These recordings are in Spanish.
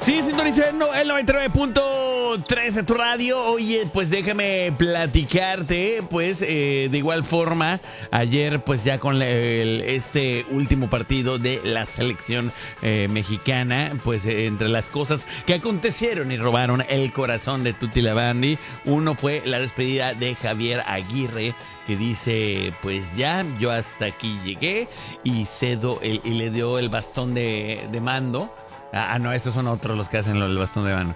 Sí, sintonizando el 99.3 de tu radio. Oye, pues déjame platicarte, pues de igual forma, ayer pues ya con este último partido de la selección mexicana, pues entre las cosas que acontecieron y robaron el corazón de Tutti Labandi, uno fue la despedida de Javier Aguirre, que dice, pues ya, yo hasta aquí llegué y y le dio el bastón de mando. No, estos son otros los que hacen el bastón de mano.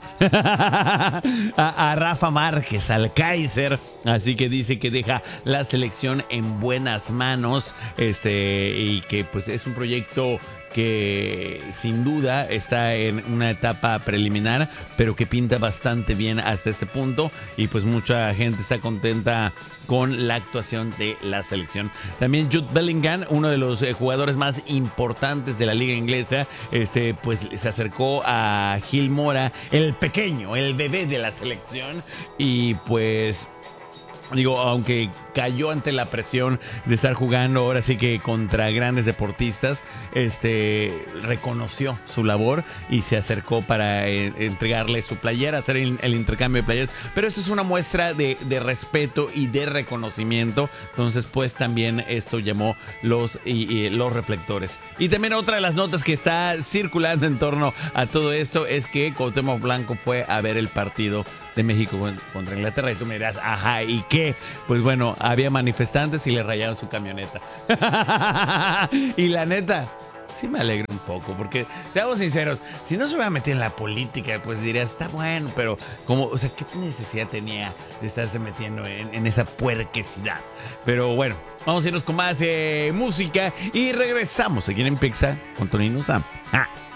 a Rafa Márquez, al Kaiser. Así que dice que deja la selección en buenas manos. Y que pues es un proyecto que sin duda está en una etapa preliminar, pero que pinta bastante bien hasta este punto, y pues mucha gente está contenta con la actuación de la selección. También Jude Bellingham, uno de los jugadores más importantes de la liga inglesa, pues se acercó a Gil Mora, el pequeño, el bebé de la selección, y pues digo, aunque cayó ante la presión de estar jugando ahora sí que contra grandes deportistas, reconoció su labor y se acercó para entregarle su playera, hacer el intercambio de playeras. Pero esto es una muestra de respeto y de reconocimiento. Entonces, pues también esto llamó los reflectores. Y también otra de las notas que está circulando en torno a todo esto es que Cuauhtémoc Blanco fue a ver el partido de México contra Inglaterra, y tú me dirás, ajá, ¿y qué? Pues bueno, había manifestantes y le rayaron su camioneta. Y la neta, sí me alegro un poco, porque seamos sinceros, si no se hubiera metido en la política, pues dirías, está bueno, pero como, o sea, ¿qué necesidad tenía de estarse metiendo en esa puerquesidad? Pero bueno, vamos a irnos con más música y regresamos aquí en Pixa con Tonino Sam. ¡Ah!